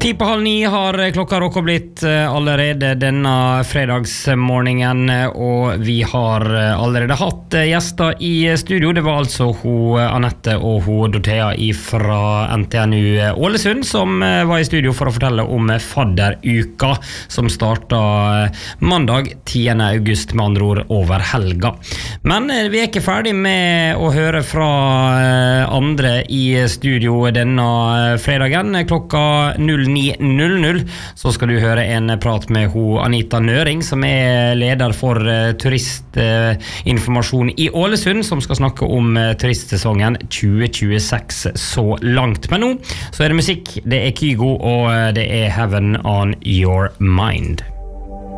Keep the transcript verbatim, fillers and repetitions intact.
Ti på halv ni har klokka råkket blitt allerede denne fredagsmorgenen, og vi har allerede hatt gjester i studio. Det var altså hun Annette og hun Dorthea fra N T N U Ålesund som var i studio for å fortelle om fadderuka som startet mandag tiende august, med andre ord over helga. Men vi er ikke ferdig med å høre fra andre i studio denne fredagen. Klokka null ni null null så skal du høre en prat med ho Anita Nøring, som er leder for uh, turistinformasjon uh, i Ålesund, som skal snakke om uh, turistsesongen tjue tjueseks så langt. Men nå så er det musikk, det er Kygo, og uh, det er Heaven on Your Mind.